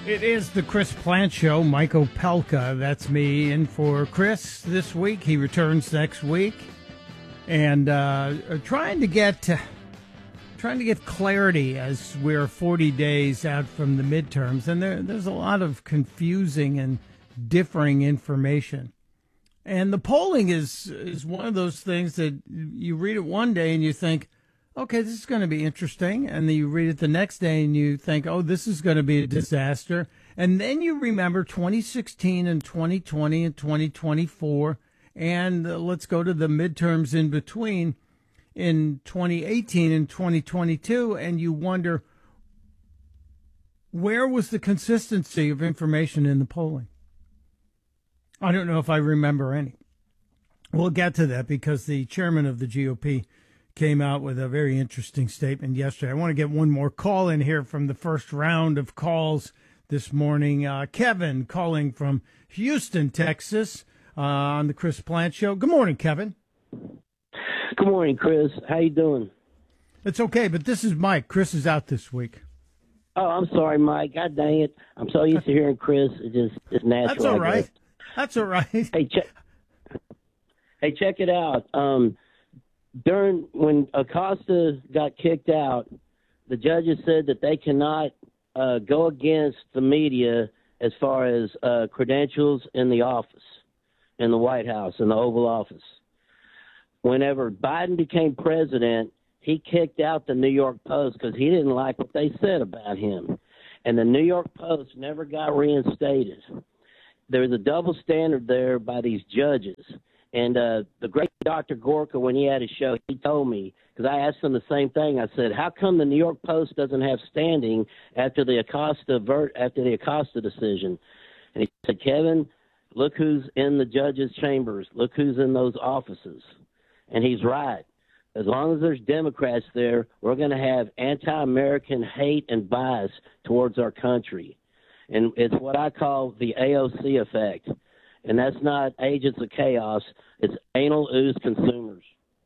It is the Chris Plant Show. Mike Opelka, that's me, in for Chris this week. He returns next week, and trying to get clarity as we're 40 days out from the midterms, and there's a lot of confusing and differing information. And the polling is one of those things that you read it one day and you think, okay, this is going to be interesting. And then you read it the next day and you think, oh, this is going to be a disaster. And then you remember 2016 and 2020 and 2024. And let's go to the midterms in between in 2018 and 2022. And you wonder, where was the consistency of information in the polling? I don't know if I remember any. We'll get to that because the chairman of the GOP came out with a very interesting statement yesterday. I want to get one more call in here from the first round of calls this morning. Kevin calling from Houston, Texas, on the Chris Plant Show. Good morning, Kevin. Good morning, Chris. How you doing? It's okay, but this is Mike. Chris is out this week. Oh, I'm sorry, Mike. God dang it. I'm so used to hearing Chris. It's natural. That's all right. That's all right. Hey, check it out. When Acosta got kicked out, the judges said that they cannot go against the media as far as credentials in the office, in the White House, in the Oval Office. Whenever Biden became president, he kicked out the New York Post because he didn't like what they said about him. And the New York Post never got reinstated. There's a double standard there by these judges. And the great Dr. Gorka, when he had his show, he told me, because I asked him the same thing. I said, how come the New York Post doesn't have standing after the Acosta decision? And he said, Kevin, look who's in the judges' chambers. Look who's in those offices. And he's right. As long as there's Democrats there, we're going to have anti-American hate and bias towards our country. And it's what I call the AOC effect. And that's not agents of chaos. It's anal ooze consumers.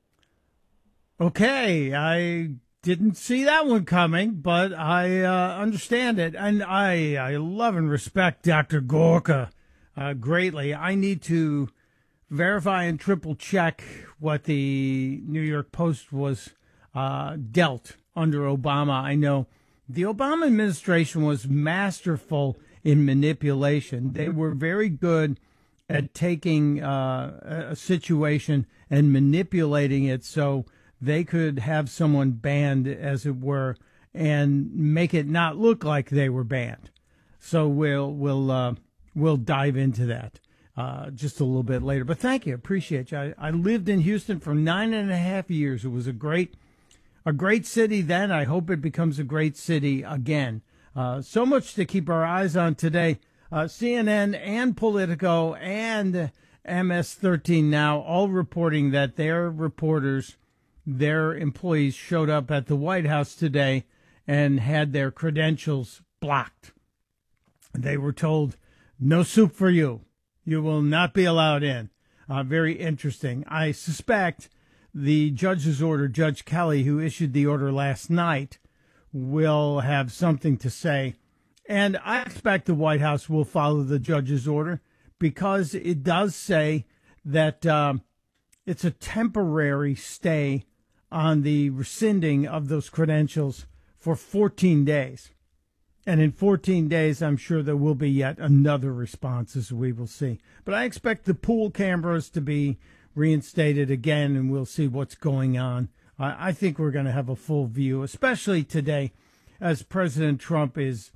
Okay, I didn't see that one coming, but I understand it. And I love and respect Dr. Gorka greatly. I need to verify and triple check what the New York Post was dealt under Obama. I know the Obama administration was masterful in manipulation. They were very good at taking a situation and manipulating it so they could have someone banned, as it were, and make it not look like they were banned. So we'll dive into that just a little bit later. But thank you, appreciate you. I lived in Houston for 9.5 years. It was a great city then. I hope it becomes a great city again. So much to keep our eyes on today. CNN and Politico and MS-13 Now all reporting that their reporters, their employees showed up at the White House today and had their credentials blocked. They were told, no soup for you. You will not be allowed in. Very interesting. I suspect the judge's order, Judge Kelly, who issued the order last night, will have something to say. And I expect the White House will follow the judge's order because it does say that it's a temporary stay on the rescinding of those credentials for 14 days. And in 14 days, I'm sure there will be yet another response, as we will see. But I expect the pool cameras to be reinstated again, and we'll see what's going on. I think we're going to have a full view, especially today, as President Trump is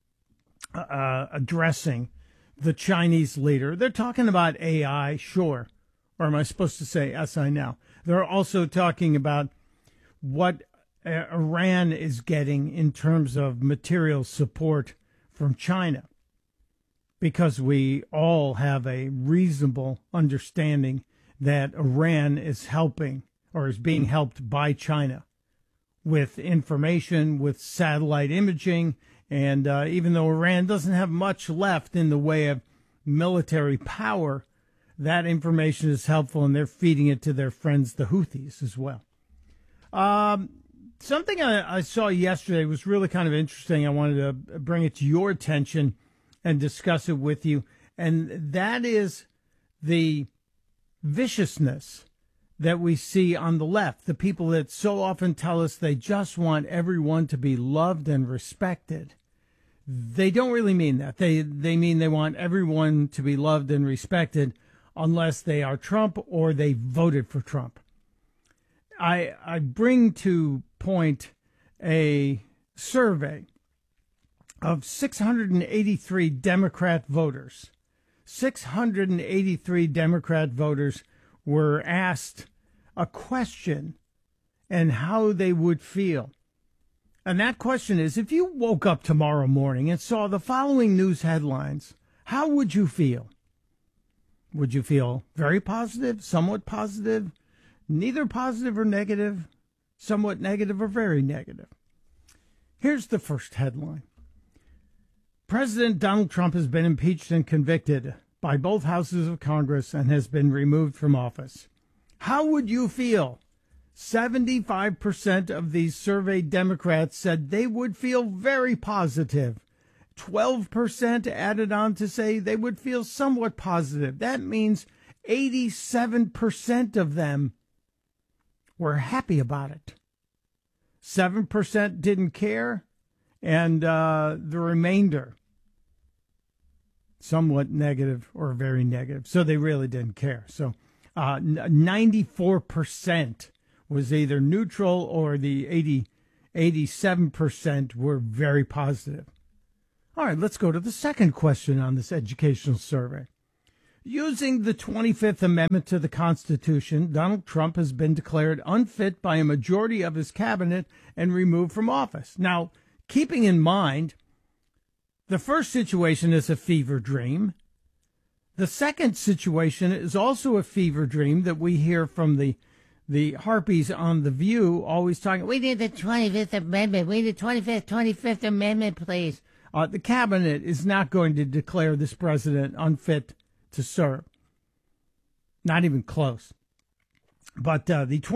addressing the Chinese leader. They're talking about AI, sure. Or am I supposed to say SI now? They're also talking about what Iran is getting in terms of material support from China, because we all have a reasonable understanding that Iran is helping or is being helped by China with information, with satellite imaging. And even though Iran doesn't have much left in the way of military power, that information is helpful, and they're feeding it to their friends, the Houthis, as well. Something I saw yesterday was really kind of interesting. I wanted to bring it to your attention and discuss it with you. And that is the viciousness that we see on the left. The people that so often tell us they just want everyone to be loved and respected. They don't really mean that. They mean they want everyone to be loved and respected unless they are Trump or they voted for Trump. I bring to point a survey of 683 Democrat voters. 683 Democrat voters were asked a question and how they would feel. And that question is, if you woke up tomorrow morning and saw the following news headlines, how would you feel? Would you feel very positive, somewhat positive, neither positive or negative, somewhat negative or very negative? Here's the first headline. President Donald Trump has been impeached and convicted by both houses of Congress and has been removed from office. How would you feel? 75% of these surveyed Democrats said they would feel very positive. 12% added on to say they would feel somewhat positive. That means 87% of them were happy about it. 7% didn't care, and the remainder somewhat negative or very negative. So they really didn't care. So 94% was either neutral or the 87% were very positive. All right, let's go to the second question on this educational survey. Using the 25th Amendment to the Constitution, Donald Trump has been declared unfit by a majority of his cabinet and removed from office. Now, keeping in mind, the first situation is a fever dream. The second situation is also a fever dream that we hear from the harpies on The View, always talking, we need the 25th Amendment. We need the 25th Amendment, please. The cabinet is not going to declare this president unfit to serve. Not even close. But using the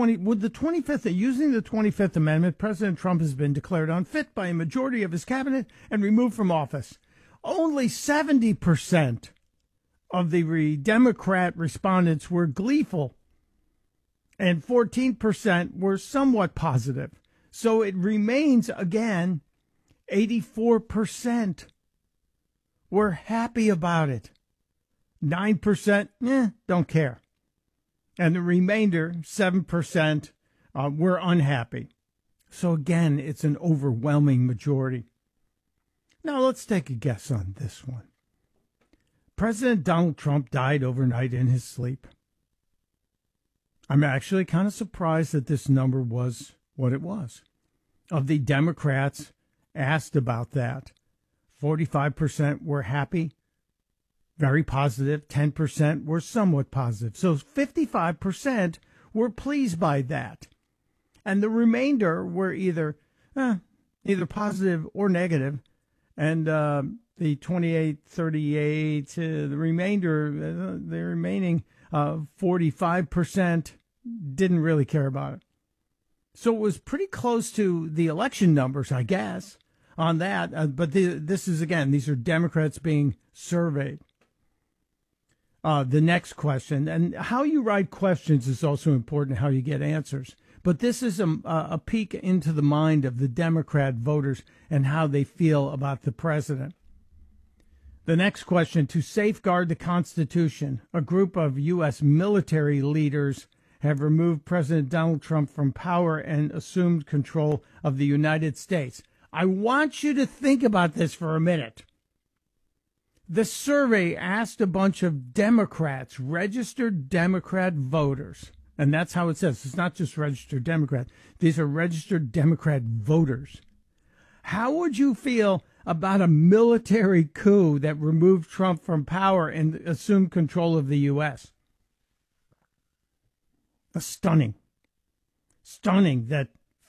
25th Amendment, President Trump has been declared unfit by a majority of his cabinet and removed from office. Only 70% of the Democrat respondents were gleeful, and 14% were somewhat positive. So it remains, again, 84% were happy about it. 9%, don't care. And the remainder, 7%, were unhappy. So again, it's an overwhelming majority. Now let's take a guess on this one. President Donald Trump died overnight in his sleep. I'm actually kind of surprised that this number was what it was. Of the Democrats asked about that, 45% were happy, very positive, 10% were somewhat positive. So 55% were pleased by that. And the remainder were either positive or negative. And the 28, 38, the remaining 45% didn't really care about it. So it was pretty close to the election numbers, I guess, on that. But this is, again, these are Democrats being surveyed. The next question, and how you write questions is also important, how you get answers. But this is a peek into the mind of the Democrat voters and how they feel about the president. The next question, to safeguard the Constitution, a group of U.S. military leaders have removed President Donald Trump from power and assumed control of the United States. I want you to think about this for a minute. The survey asked a bunch of Democrats, registered Democrat voters, and that's how it says. It's not just registered Democrats. These are registered Democrat voters. How would you feel about a military coup that removed Trump from power and assumed control of the U.S.? Stunning that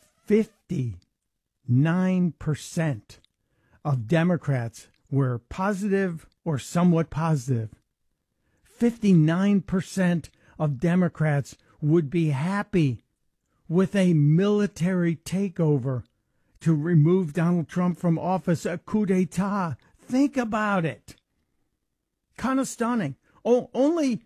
59% of Democrats were positive or somewhat positive. 59% of Democrats would be happy with a military takeover to remove Donald Trump from office, a coup d'etat. Think about it. Kind of stunning. Only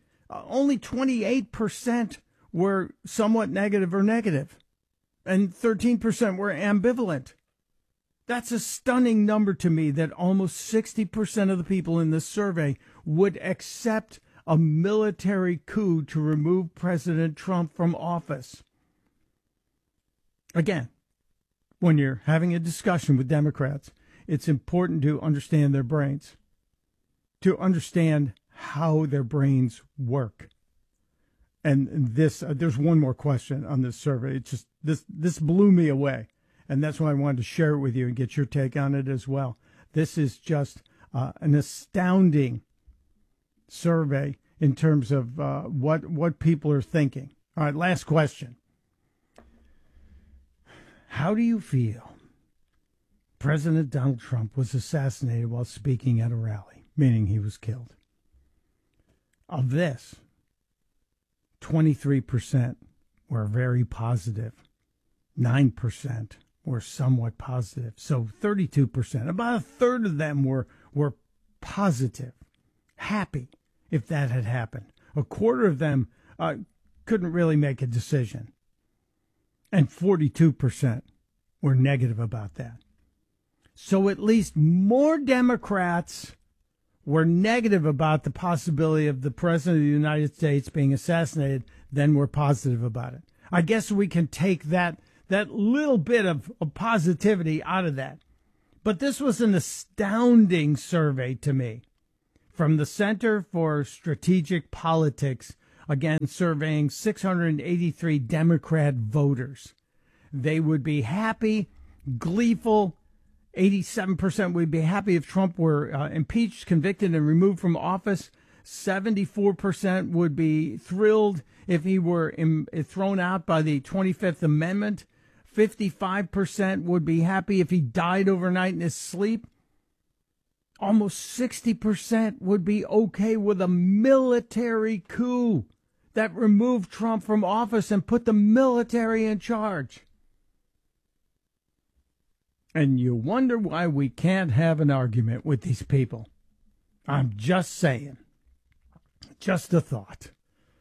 28% were somewhat negative or negative, and 13% were ambivalent. That's a stunning number to me, that almost 60% of the people in this survey would accept a military coup to remove President Trump from office. Again, when you're having a discussion with Democrats, it's important to understand their brains, to understand how their brains work. And this, there's one more question on this survey. It's just, this blew me away. And that's why I wanted to share it with you and get your take on it as well. This is just an astounding survey in terms of what people are thinking. All right, last question. How do you feel President Donald Trump was assassinated while speaking at a rally, meaning he was killed? Of this, 23% were very positive. 9% were somewhat positive. So 32%, about a third of them were positive, happy if that had happened. A quarter of them couldn't really make a decision. And 42% were negative about that. So at least more Democrats were negative about the possibility of the President of the United States being assassinated than were positive about it. I guess we can take that little bit of positivity out of that. But this was an astounding survey to me from the Center for Strategic Politics, again, surveying 683 Democrat voters. They would be happy, gleeful. 87% would be happy if Trump were impeached, convicted, and removed from office. 74% would be thrilled if he were thrown out by the 25th Amendment. 55% would be happy if he died overnight in his sleep. Almost 60% would be okay with a military coup that removed Trump from office and put the military in charge. And you wonder why we can't have an argument with these people. I'm just saying. Just a thought.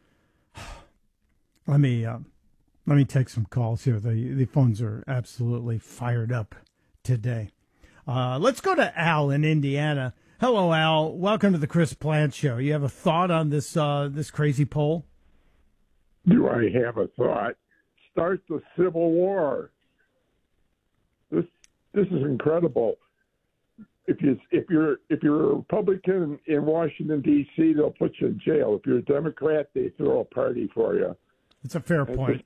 Let me take some calls here. The phones are absolutely fired up today. Let's go to Al in Indiana. Hello, Al. Welcome to the Chris Plante Show. You have a thought on this crazy poll? Do I have a thought? Start the Civil War. This is incredible. If you're a Republican in Washington D.C., they'll put you in jail. If you're a Democrat, they throw a party for you. It's a fair point.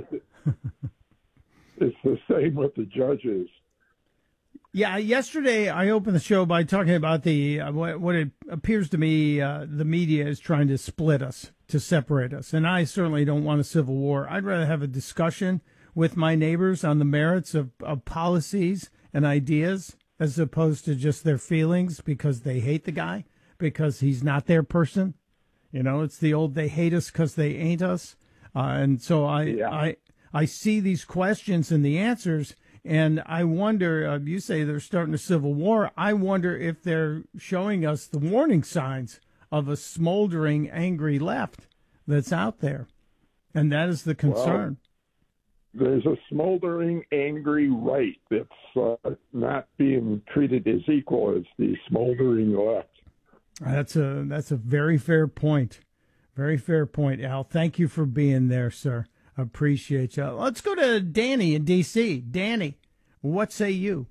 It's the same with the judges. Yeah, yesterday I opened the show by talking about the what it appears to me the media is trying to split us, to separate us. And I certainly don't want a civil war. I'd rather have a discussion with my neighbors on the merits of policies and ideas as opposed to just their feelings because they hate the guy, because he's not their person. You know, it's the old they hate us because they ain't us. And so I see these questions and the answers, and I wonder, you say they're starting a civil war. I wonder if they're showing us the warning signs of a smoldering, angry left that's out there. And that is the concern. Well, there's a smoldering, angry right that's not being treated as equal as the smoldering left. That's a very fair point. Very fair point, Al. Thank you for being there, sir. Appreciate you. Let's go to Danny in D.C. Danny, what say you?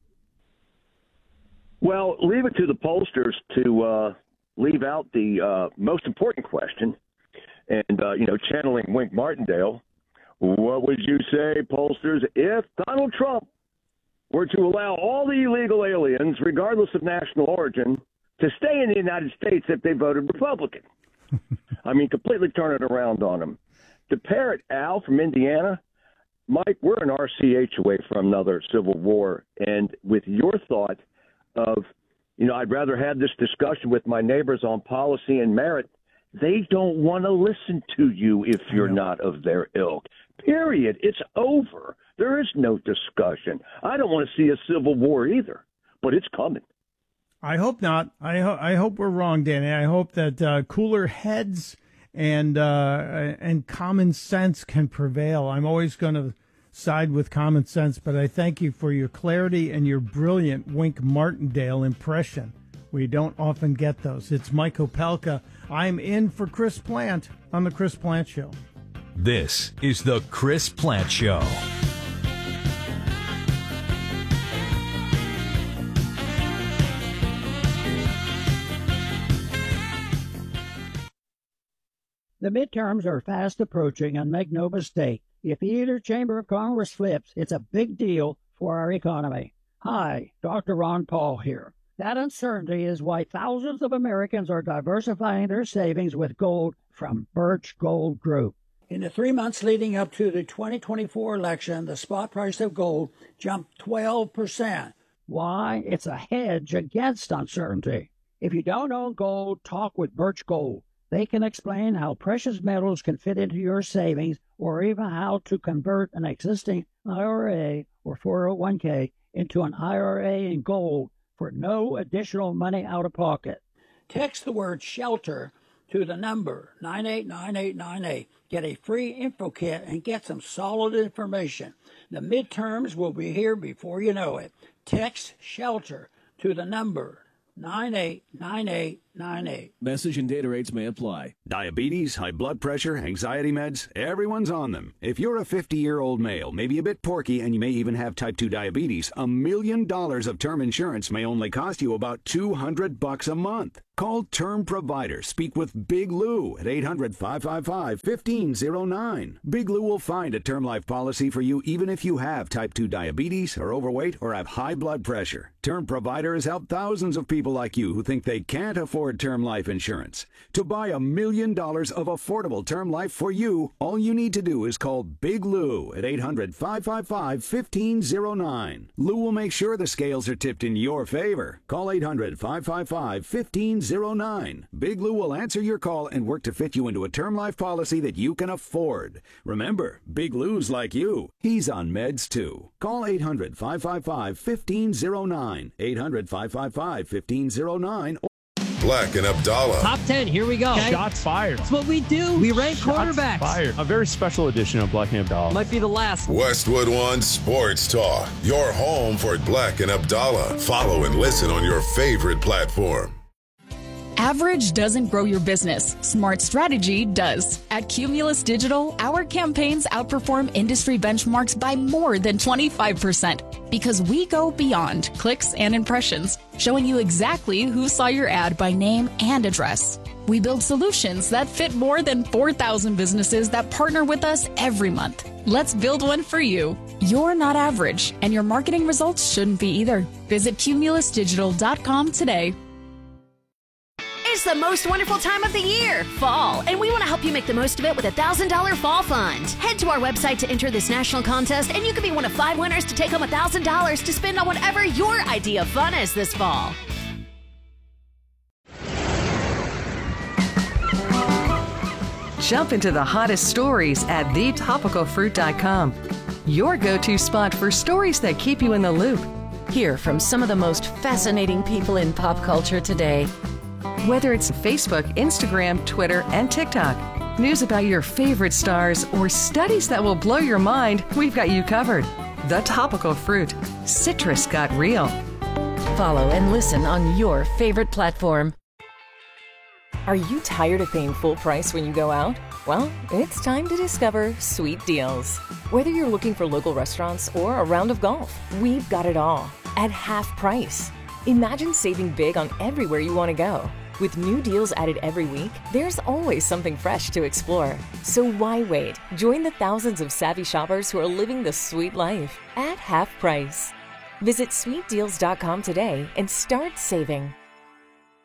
Well, leave it to the pollsters to leave out the most important question. And, channeling Wink Martindale, what would you say, pollsters, if Donald Trump were to allow all the illegal aliens, regardless of national origin, to stay in the United States if they voted Republican? I mean, completely turn it around on them. To parrot Al from Indiana, Mike, we're an RCH away from another civil war. And with your thought of, I'd rather have this discussion with my neighbors on policy and merit, they don't want to listen to you if you're not of their ilk. Period. It's over. There is no discussion. I don't want to see a civil war either, but it's coming. I hope not. I hope we're wrong, Danny. I hope that cooler heads and common sense can prevail. I'm always going to side with common sense, but I thank you for your clarity and your brilliant Wink Martindale impression. We don't often get those. It's Mike Opelka. I'm in for Chris Plant on The Chris Plant Show. This is The Chris Plant Show. The midterms are fast approaching, and make no mistake, if either chamber of Congress flips, it's a big deal for our economy. Hi, Dr. Ron Paul here. That uncertainty is why thousands of Americans are diversifying their savings with gold from Birch Gold Group. In the 3 months leading up to the 2024 election, the spot price of gold jumped 12%. Why? It's a hedge against uncertainty. If you don't own gold, talk with Birch Gold. They can explain how precious metals can fit into your savings, or even how to convert an existing IRA or 401k into an IRA in gold for no additional money out of pocket. Text the word SHELTER to the number 989898. Get a free info kit and get some solid information. The midterms will be here before you know it. Text SHELTER to the number 989898. Message and data rates may apply. Diabetes, high blood pressure, anxiety meds, everyone's on them. If you're a 50-year-old male, maybe a bit porky, and you may even have type 2 diabetes, $1 million of term insurance may only cost you about $200 a month. Call Term Provider. Speak with Big Lou at 800-555-1509. Big Lou will find a term life policy for you even if you have type 2 diabetes, are overweight, or have high blood pressure. Term Provider has helped thousands of people like you who think they can't afford term life insurance. To buy $1 million of affordable term life for you, all you need to do is call Big Lou at 800-555-1509. Lou will make sure the scales are tipped in your favor. Call 800-555-1509. Big Lou will answer your call and work to fit you into a term life policy that you can afford. Remember, Big Lou's like you. He's on meds too. Call 800-555-1509. 800-555-1509. Black and Abdallah. Top 10, here we go. Okay. Shots fired. That's what we do. We rank quarterbacks. Fired. A very special edition of Black and Abdallah. Might be the last. Westwood One Sports Talk. Your home for Black and Abdallah. Follow and listen on your favorite platform. Average doesn't grow your business. Smart strategy does. At Cumulus Digital, our campaigns outperform industry benchmarks by more than 25% because we go beyond clicks and impressions, showing you exactly who saw your ad by name and address. We build solutions that fit more than 4,000 businesses that partner with us every month. Let's build one for you. You're not average, and your marketing results shouldn't be either. Visit cumulusdigital.com today. It's the most wonderful time of the year, fall, and we want to help you make the most of it with a $1,000 fall fund. Head to our website to enter this national contest, and you could be one of 5 winners to take home $1,000 to spend on whatever your idea of fun is this fall. Jump into the hottest stories at thetopicalfruit.com. Your go-to spot for stories that keep you in the loop. Hear from some of the most fascinating people in pop culture today. Whether it's Facebook, Instagram, Twitter, and TikTok, news about your favorite stars, or studies that will blow your mind, we've got you covered. The Topical Fruit. Citrus got real. Follow and listen on your favorite platform. Are you tired of paying full price when you go out? Well, it's time to discover Sweet Deals. Whether you're looking for local restaurants or a round of golf, we've got it all at half price. Imagine saving big on everywhere you want to go. With new deals added every week, there's always something fresh to explore. So why wait? Join the thousands of savvy shoppers who are living the sweet life at half price. Visit sweetdeals.com today and start saving.